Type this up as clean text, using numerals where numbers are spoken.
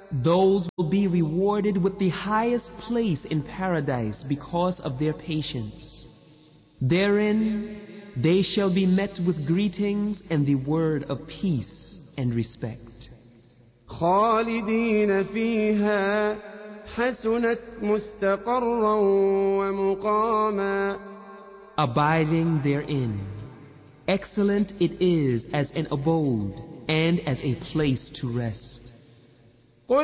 Those will be rewarded with the highest place in paradise because of their patience. Therein they shall be met with greetings and the word of peace and respect. خالدين فيها حسنت مستقرا ومقاما. Abiding therein, excellent it is as an abode and as a place to rest.